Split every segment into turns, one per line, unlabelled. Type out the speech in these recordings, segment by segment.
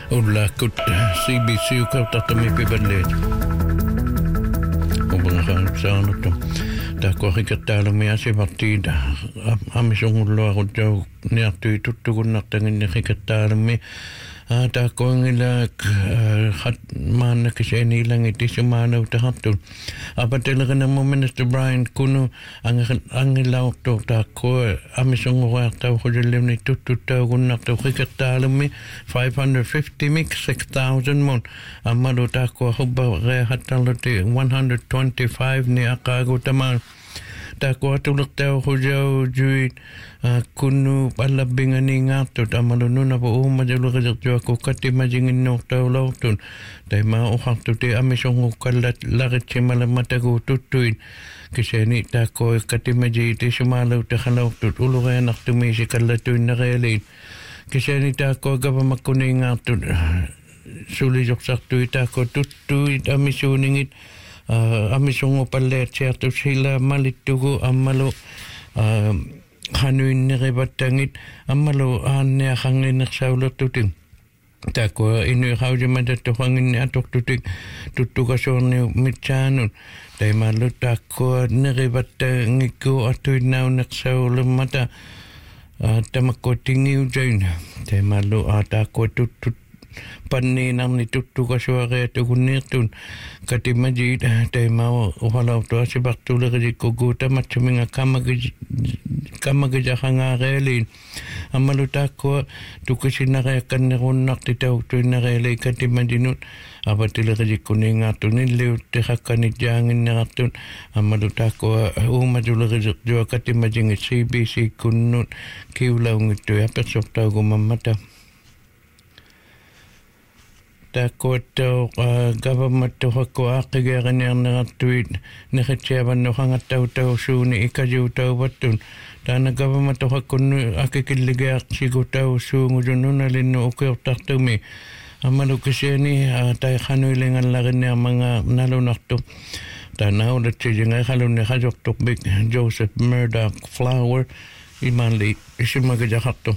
Ulakut CBC ukautaqami piballeet ubangasaanuttu taakkuarikattaalumi asivartiita amisungulluarutau niartui tuttukunnartanginni rikattaalumi taakkuangila maannakiseniilangi tisumaanautahartun apatelerinamu Minister Brian Kunu angilaortu taakkua amisunguriartau hulillimni tuttutaukunnartu rikattaalumi 550 mik 6,000 mun ammalu taakkua hubba rehattarluti 125 ni aqaagutamaan taakua tulurtau hujau juit kunu pallabingani ngaartut amalu nunapu uumajulurisertuaku kattimajinginnuortaulaortun taima uhartuti amisungu kallat laritsimalammataku tuttuin kiseni taakua kattimajiiti sumaalautakalaortut ulureanartumiisi kallatuinnareeliin kiseni taakua gavamakuni ngaartut sulisorsartui taakua tuttuit amisuuningit amisungu palleet siartu sila malittugu ammalu hanuinneribattangit ammalu aanneaqanginnersaulertutin taakua inuiqausimatattuqanginni atortutik tuttukasuorniu mitsaanun taimallu taakua neribattangikku atuinnaunnersaulermata tamakkutingiutain taimallu taakua tuttut panniinarni tuttukasuareatukunniirtun katimajiit taimau uhalautua sipartulerikkugu tamatsuminga kamagijaqangaareeliin ammalu taakkua tukisinnareakkannerunnarti tauktuinnareeli katimajinut apatilerikkunniingaartuninliutteqakkanit jaanginnerartun ammalu taakkua uumatuleriserdua katimajingit CBC kunnut kiulaungittu apersortaugumammata taakkuattau governmentu hakkuaaqigeeriniarnerartuit neritsiavannuqangattautausuuni ikajuutauvattun taana governmentu hakkunnu akikilligearsigutau suungulunnunalinnu ukiortartumi ammalu kisiani taiqanuilingallarinniarmanga nalunartu taana ulatsijinga iqalunni qasortuq Big Joseph Murdoch Flower imanli isimagijaqartu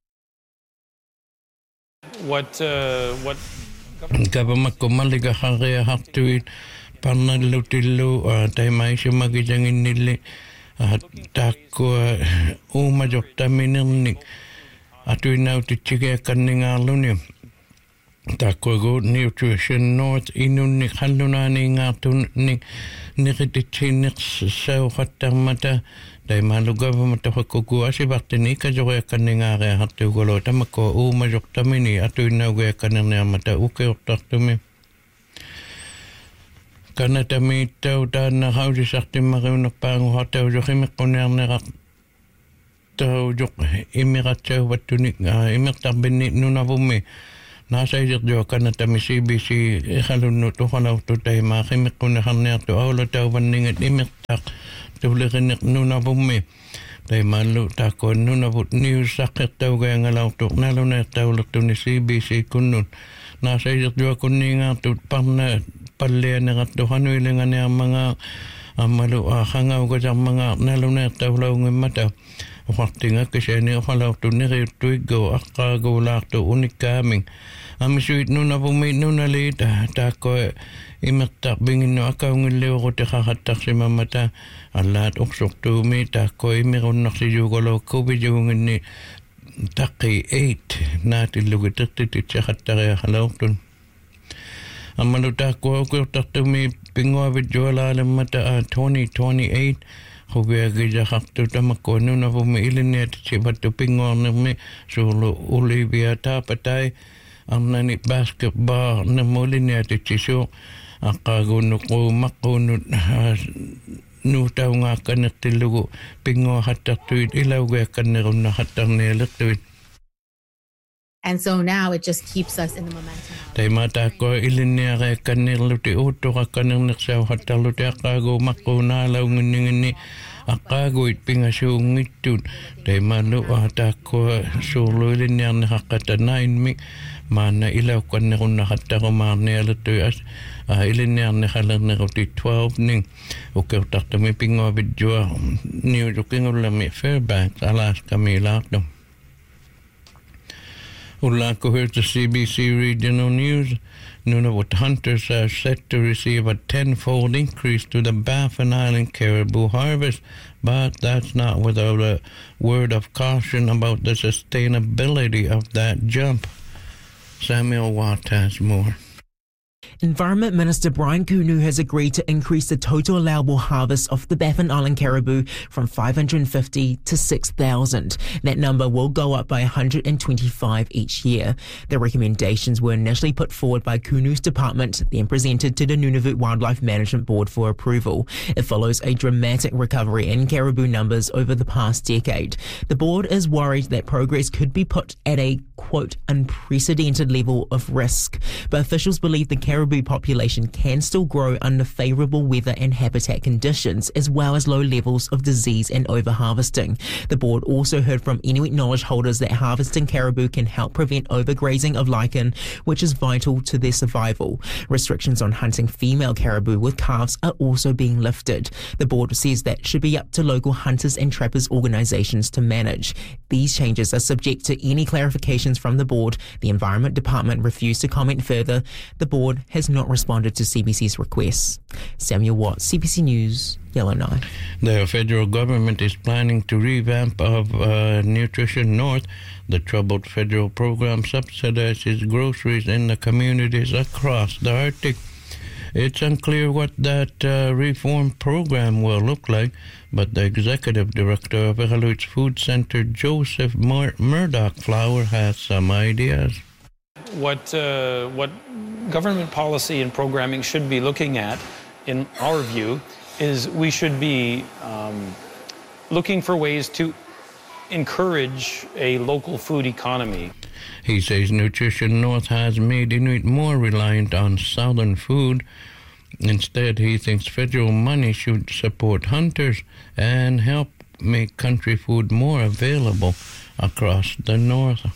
What
Gavamakko malliga hartuit parnallutillu taimaisimagijanginnilli taakkua uumajortaminirnik atuinnautitsigiakkanningaarluni taakkuagu Nutrition North inunnik hallunaaniingaartunnik niqititsiinnersauqattarmata taimaalu government hakkugu asivartini ikajoriakkanningaariahartuugolo tamakko uumajortamini atuinnaugiakkannerniarmata ukiortartumi kanatamiittau taanna hausisartimmaqiunnerpaanguhartaujoqimeqquniarnerartaujoq imiratsauvатtuник imertarbinni nunavummi naasaisertua kanatami CBC iqalunnu tuqalaurtu taimaaqimiqquniqarniartu aulatauvanningat imertaq tuliqinneq nunavummi taimallu taakkua nunavut niusaqqertaugaangalaurtuq naluneertaulertuni CBC kunnun naasaisertua kunniingaartut parna pallianerattu hanuilinganiarmanga ammalu qangaugasarmanga naluneertaulaungimmata uqartinga kisani uqalaurtu neriuttuiggu aqqaaguulaartu unikkaaming amisuit nunavummi nunaliit taakkua imertarbinginnu akaungilliuqutiqaqattarsimamata allaat uqsortuumi taakkua imirunnarsijuugolo covid-19 taqqi 8 naatillugitertititsiaqattariaqalaurtun ammalu taakkua ukiortartumi pinguavit jualaalemmata 2028 huviagijaqartu tamakku nunavummi iliniatitsivattu pinguarnermi suulu Olivia Taapatai amnani basketball namuliniatitsisuuq aqqaaguunnuqquumaqquunut nuutaungaakkanertillugu pinguaqattartuit ilaugiakkannerunnaqattarnialertuit
And so now it just keeps us in the momentum.
Taima taakkoa iliniareakkannerluti uuttoqakkanernersauhattarluti aqqaaguumaqquunaalaugunninginni aqqaaguit pingasuungittut taimaallu taakkoa suurluiliniarneqaqqata 9 maana ilaukkannerunnaqattarumaarnialertui iliniarneqalerneruti 12 ning ukeuttartumi pinguavitjua niutukingullami Fairbanks Alaska miilaartum Ulako, here's the CBC Regional News. Nunavut hunters are set to receive a tenfold increase to the Baffin Island caribou harvest, but that's not without a word of caution about the sustainability of that jump. Samuel Watt has more.
Environment Minister Brian Kunu has agreed to increase the total allowable harvest of the Baffin Island caribou from 550 to 6,000. That number will go up by 125 each year. The recommendations were initially put forward by Kunu's department, then presented to the Nunavut Wildlife Management Board for approval. It follows a dramatic recovery in caribou numbers over the past decade. The board is worried that progress could be put at a, quote, unprecedented level of risk, but officials believe the caribou population can still grow under favourable weather and habitat conditions, as well as low levels of disease and overharvesting. The board also heard from Inuit knowledge holders that harvesting caribou can help prevent overgrazing of lichen, which is vital to their survival. Restrictions on hunting female caribou with calves are also being lifted. The board says that should be up to local hunters and trappers organisations to manage. These changes are subject to any clarifications from the board. The Environment Department refused to comment further. The board has not responded to CBC's requests. Samuel Watt, CBC News, Yellowknife.
The federal government is planning to revamp of Nutrition North. The troubled federal program subsidizes groceries in the communities across the Arctic. It's unclear what that reform program will look like, but the executive director of Iqaluit's Food Center, Joseph Murdoch Flower, has some ideas.
What government policy and programming should be looking at, in our view, is we should be looking for ways to encourage a local food economy.
He says Nutrition North has made Inuit more reliant on southern food. Instead, he thinks federal money should support hunters and help make country food more available across the north.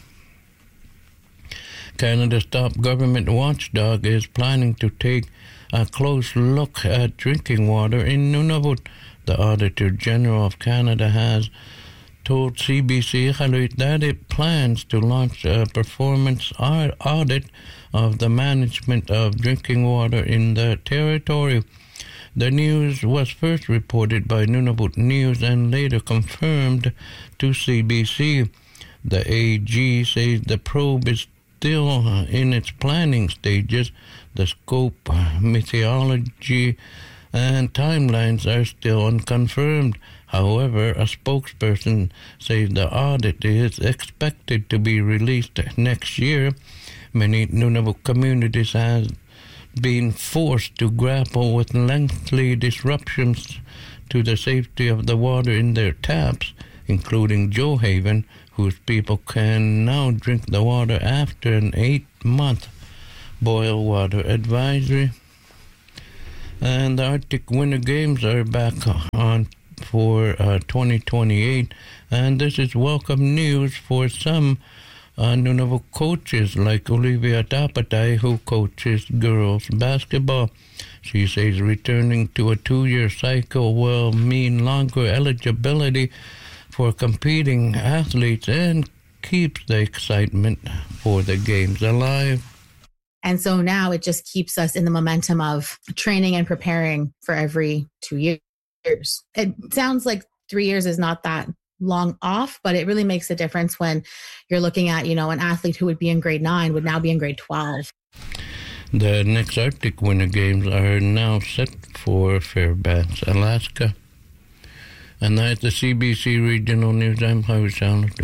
Canada's top government watchdog is planning to take a close look at drinking water in Nunavut. The Auditor General of Canada has told CBC Iqaluit that it plans to launch a performance audit of the management of drinking water in the territory. The news was first reported by Nunavut News and later confirmed to CBC. The AG says the probe is still in its planning stages. The scope, methodology, and timelines are still unconfirmed. However, a spokesperson says the audit is expected to be released next year. Many Nunavut communities have been forced to grapple with lengthy disruptions to the safety of the water in their taps, including Johaven, whose people can now drink the water after an 8-month boil water advisory. And the Arctic Winter Games are back on for 2028, and this is welcome news for some Nunavut coaches like Olivia Tapatai, who coaches girls basketball. She says returning to a 2-year cycle will mean longer eligibility for competing athletes and keeps the excitement for the games alive.
And so now it just keeps us in the momentum of training and preparing for every 2 years. It sounds like 3 years is not that long off, but it really makes a difference when you're looking at, an athlete who would be in grade 9 would now be in grade 12.
The next Arctic Winter Games are now set for Fairbanks, Alaska. And that's the CBC Regional News. I'm Howie Salatu.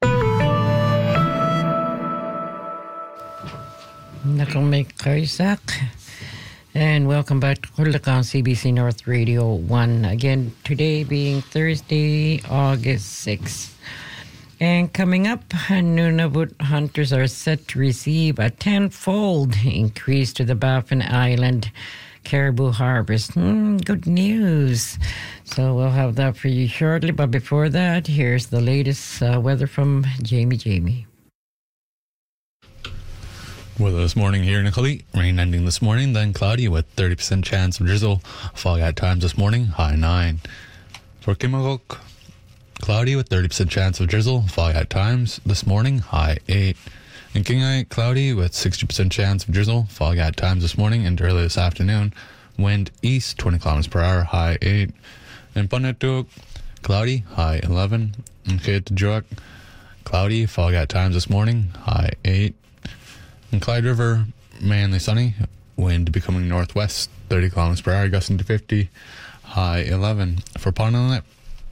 And welcome back to Kuldakan CBC North Radio 1. Again, today being Thursday, August 6th. And coming up, Nunavut hunters are set to receive a tenfold increase to the Baffin Island caribou harvest. Good news. So we'll have that for you shortly. But before that, here's the latest weather from Jamie.
Weather this morning here in Iqaluit. Rain ending this morning, then cloudy with 30% chance of drizzle. Fog at times this morning, high 9. For Kimagok, cloudy with 30% chance of drizzle. Fog at times this morning, high 8. In Kingaye, cloudy with 60% chance of drizzle. Fog at times this morning and early this afternoon. Wind east 20 kilometers per hour, high 8. In Punituq, cloudy, high 11. In Kitjuak, cloudy, fog at times this morning, high 8. In Clyde River, mainly sunny. Wind becoming northwest 30 kilometers per hour, gusting to 50, high 11. For Pond Inlet,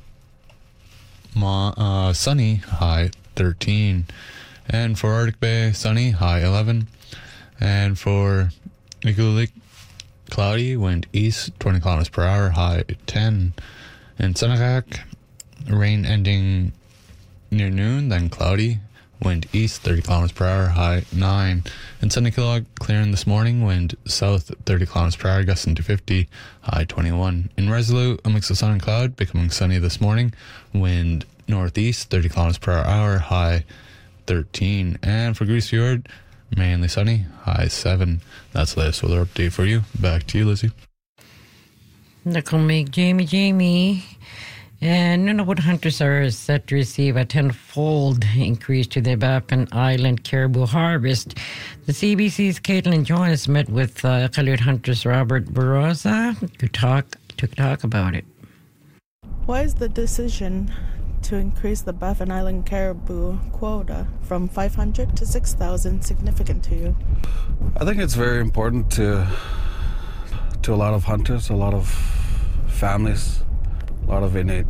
sunny, high 13. And for Arctic Bay, sunny, high 11. And for Iqaluit, cloudy, wind east 20 kilometers per hour, high 10. In Senakak, rain ending near noon, then cloudy, wind east 30 kilometers per hour, high 9. In Senakilog, clearing this morning, wind south 30 kilometers per hour, gusting to 50, high 21. In Resolute, a mix of sun and cloud, becoming sunny this morning, wind northeast 30 kilometers per hour, high 13. And for Grise Fjord, mainly sunny, high 7. That's the latest weather update for you. Back to you, Lizzie.
That'll make Jamie. And Nunavut hunters are set to receive a tenfold increase to their Baffin Island caribou harvest. The CBC's Caitlin Jones met with Iqaluit hunters Robert Barroza to talk about it.
Why is the decision to increase the Baffin Island caribou quota from 500 to 6,000 significant to you?
I think it's very important to a lot of hunters, a lot of families, a lot of Inuit.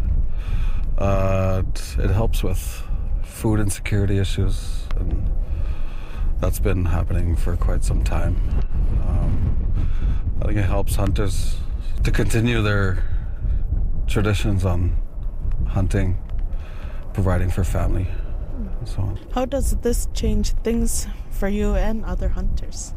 It helps with food insecurity issues, and that's been happening for quite some time. I think it helps hunters to continue their traditions on hunting, providing for family, and so on.
How does this change things for you and other hunters?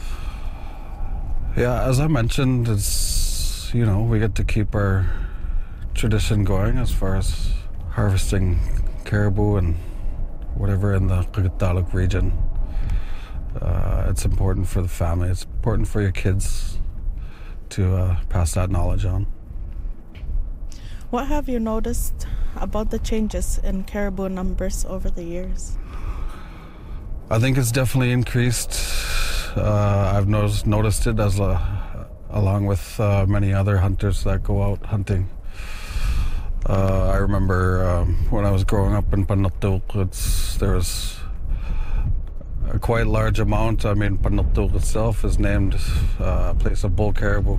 Yeah, as I mentioned, it's, we get to keep our tradition going as far as harvesting caribou and whatever in the Qikiqtaaluk region. It's important for the family. It's important for your kids to pass that knowledge on.
What have you noticed about the changes in caribou numbers over the years?
I think it's definitely increased. I've noticed it along with many other hunters that go out hunting. I remember when I was growing up in Punituq, there was a quite large amount. I mean, Punituq itself is named a place of bull caribou.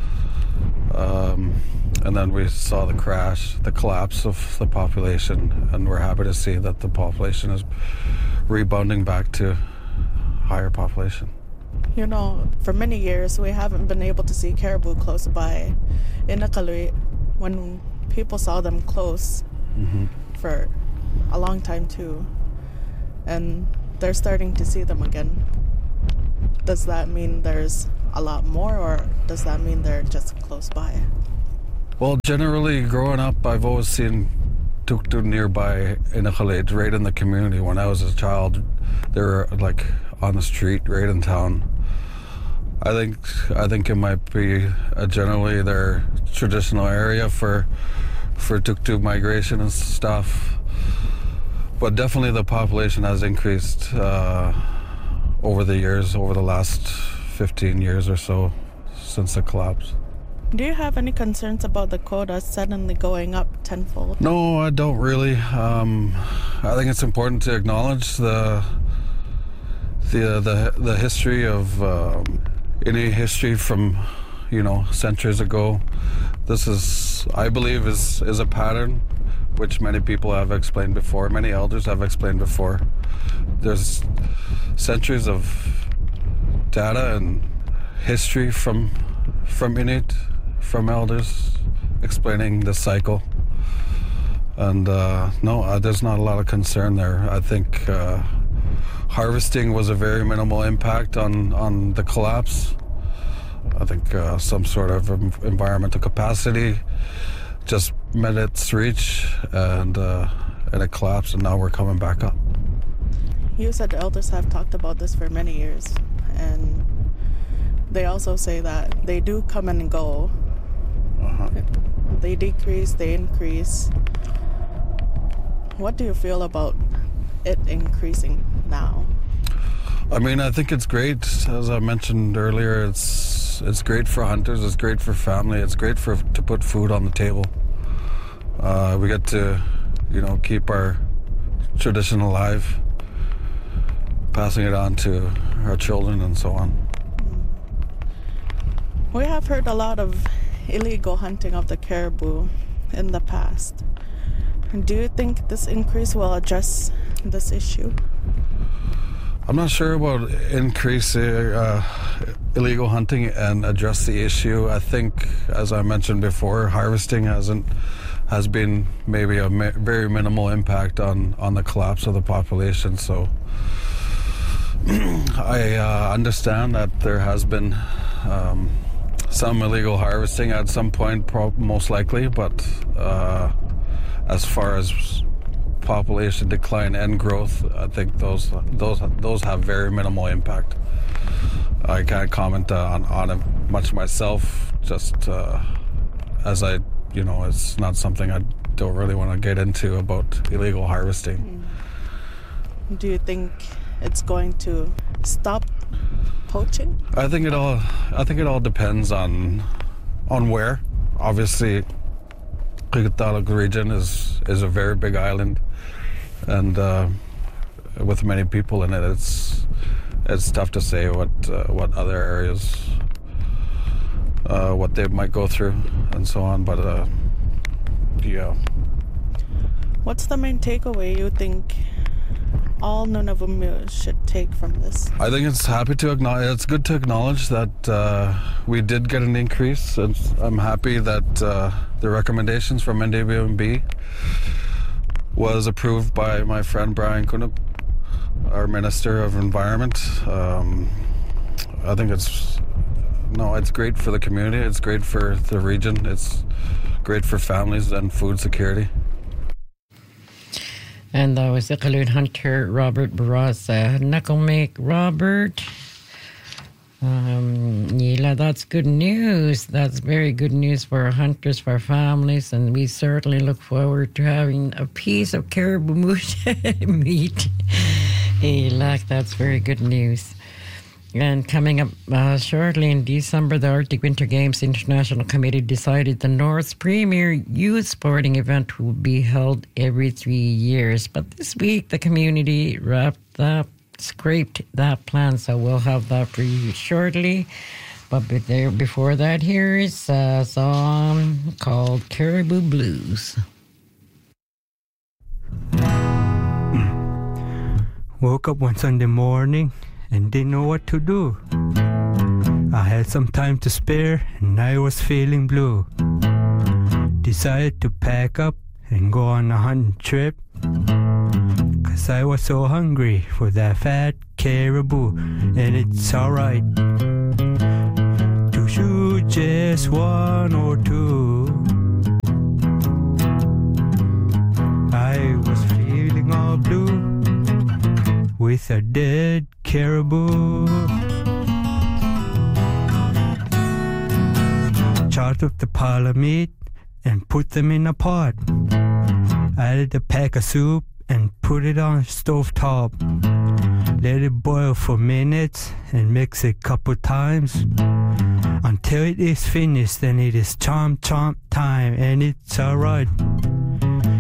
And then we saw the collapse of the population, and we're happy to see that the population is rebounding back to higher population.
For many years we haven't been able to see caribou close by. In Iqaluit, when people saw them close for a long time too, and they're starting to see them again. Does that mean there's a lot more, or does that mean they're just close by?
Well, generally, growing up, I've always seen Tuktu nearby in Iqaluit, right in the community. When I was a child, they were like on the street, right in town. I think it might be generally their traditional area for Tuktu migration and stuff. But definitely the population has increased over the years, over the last 15 years or so since the collapse.
Do you have any concerns about the quota suddenly going up tenfold?
No, I don't really. I think it's important to acknowledge the history of any history from centuries ago. This is, I believe, is a pattern which many people have explained before, many elders have explained before. There's centuries of data and history from Inuit, from elders, explaining the cycle. And no, there's not a lot of concern there. I think harvesting was a very minimal impact on the collapse. I think some sort of environmental capacity just met its reach, and it collapsed, and now we're coming back up.
You said the elders have talked about this for many years, and they also say that they do come and go. They decrease, they increase. What do you feel about it increasing now?
I mean, I think it's great. As I mentioned earlier, it's great for hunters. It's great for family. It's great to put food on the table. We get to, keep our tradition alive, passing it on to our children and so on.
We have heard a lot of illegal hunting of the caribou in the past. Do you think this increase will address this issue?
I'm not sure about increasing illegal hunting and address the issue. I think, as I mentioned before, harvesting has been maybe a very minimal impact on the collapse of the population. So I understand that there has been some illegal harvesting at some point, most likely, but as far as population decline and growth, I think those have very minimal impact. I can't comment on it much myself, just as it's not something I don't really want to get into about illegal harvesting.
Do you think it's going to stop poaching?
I think it all depends on where. Obviously, Qikiqtaaluk region is a very big island, and with many people in it, it's tough to say what other areas what they might go through and so on. But yeah.
What's the main takeaway you think all Nunavummiut should take from this?
I think it's good to acknowledge that we did get an increase, and I'm happy that the recommendations from NWMB was approved by my friend Brian Kunuk, our Minister of Environment. I think it's great for the community, it's great for the region, it's great for families and food security.
And that was the Iqaluit hunter, Robert Barraza. Knucklemek, Robert. That's good news. That's very good news for our hunters, for our families, and we certainly look forward to having a piece of caribou meat. That's very good news. And coming up shortly in December, the Arctic Winter Games International Committee decided the North's premier youth sporting event will be held every 3 years. But this week, the community scraped that plan, so we'll have that for you shortly. But before that, here is a song called Caribou Blues.
Woke up one Sunday morning and didn't know what to do. I had some time to spare and I was feeling blue. Decided to pack up and go on a hunting trip, 'cause I was so hungry for that fat caribou. And it's alright to shoot just one or two. I was feeling all blue with a dead caribou. Chopped up the pile of meat and put them in a pot. Added a pack of soup and put it on stove top. Let it boil for minutes and mix it a couple times until it is finished. Then it is chomp chomp time, and it's alright